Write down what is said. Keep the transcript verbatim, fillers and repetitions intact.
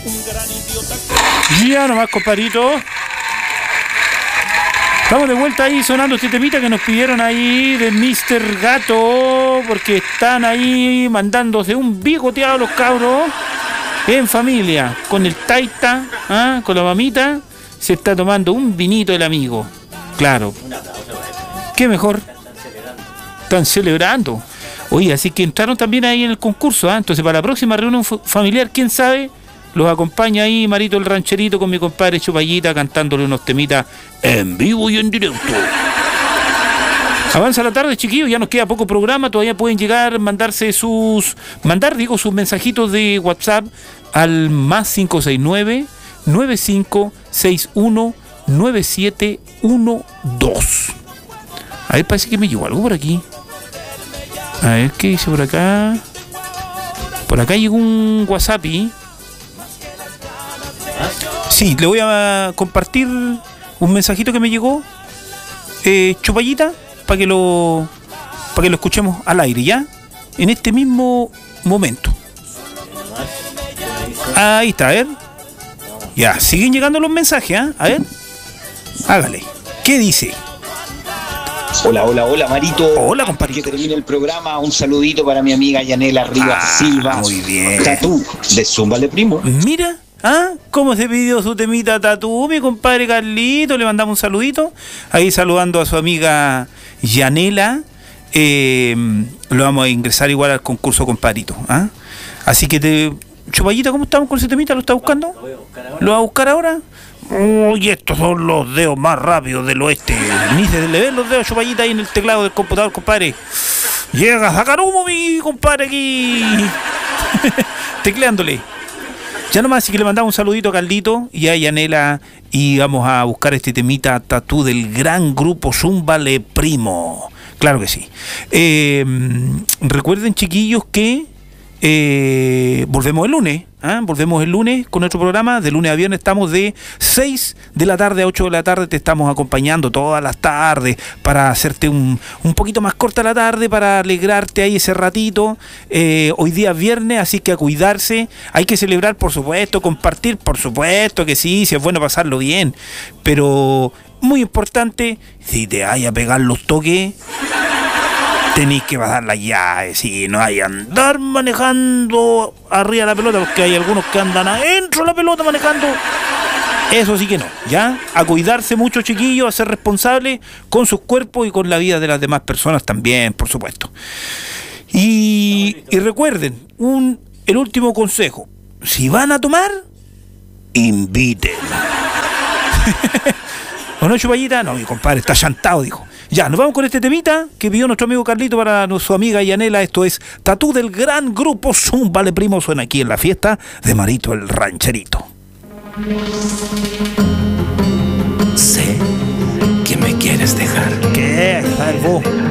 Ya nomás, compadrito. Estamos de vuelta ahí sonando este temita que nos pidieron ahí de mister Gato, porque están ahí mandándose un bigoteado los cabros en familia, con el taita, ¿ah? Con la mamita, se está tomando un vinito el amigo. Claro. ¿Qué mejor? Están celebrando. Oye, así que entraron también ahí en el concurso, ¿ah? Entonces para la próxima reunión familiar, quién sabe, los acompaña ahí Marito el Rancherito con mi compadre Chupallita cantándole unos temitas en vivo y en directo. Avanza la tarde, chiquillos, ya nos queda poco programa, todavía pueden llegar, mandarse sus, mandar, digo, sus mensajitos de WhatsApp al más cinco seis nueve, nueve cinco seis uno, nueve siete uno dos. A ver, parece que me llegó algo por aquí. A ver, ¿qué dice por acá? Por acá llegó un WhatsApp y... Sí, le voy a compartir un mensajito que me llegó, eh, Chupallita, para que lo para que lo escuchemos al aire, ¿ya? En este mismo momento. Ahí está, a ver. Ya, siguen llegando los mensajes, ¿eh? A ver. Hágale. ¿Qué dice? Hola, hola, hola, Marito. Hola, compadre. Que termine el programa, un saludito para mi amiga Yanela Rivas ah, Silva. Muy bien. Tatú, de Zúmbale Primo. Mira. ¿Ah? ¿Cómo se pidió su temita Tatú, mi compadre Carlito? Le mandamos un saludito. Ahí saludando a su amiga Yanela. Eh, lo vamos a ingresar igual al concurso, compadrito. ¿Ah? Así que, te... Chupallita, ¿cómo estamos con ese temita? ¿Lo está buscando? ¿Lo va a buscar ahora? Uy, estos son los dedos más rápidos del oeste. Ni se le ven los dedos, Chupallita, ahí en el teclado del computador, compadre. Llega a sacar humo, mi compadre, aquí. Tecleándole. Ya nomás, así que le mandamos un saludito a Carlito y a Yanela y vamos a buscar este temita Tatú del gran grupo Zúmbale Primo. Claro que sí. Eh, recuerden, chiquillos, que eh, volvemos el lunes. ¿Ah? Volvemos el lunes con nuestro programa. De lunes a viernes estamos de seis de la tarde a ocho de la tarde. Te estamos acompañando todas las tardes para hacerte un, un poquito más corta la tarde, para alegrarte ahí ese ratito. Eh, hoy día es viernes, así que a cuidarse. Hay que celebrar, por supuesto, compartir, por supuesto que sí, si es bueno pasarlo bien. Pero muy importante, si te vayas a pegar los toques, tenéis que bajar la llave, si no hay andar manejando arriba de la pelota, porque hay algunos que andan adentro de la pelota manejando. Eso sí que no, ¿ya? A cuidarse mucho, chiquillos, a ser responsables con sus cuerpos y con la vida de las demás personas también, por supuesto. Y, y recuerden, un, el último consejo, si van a tomar, inviten. ¿O no, Chupallita? No, mi compadre está llantado, dijo. Ya, nos vamos con este temita que pidió nuestro amigo Carlito para su amiga Yanela. Esto es Tatú del gran grupo Zúmbale Primo. Suena aquí en la fiesta de Marito el Rancherito. Sé que me quieres dejar. ¿Qué? Salvo.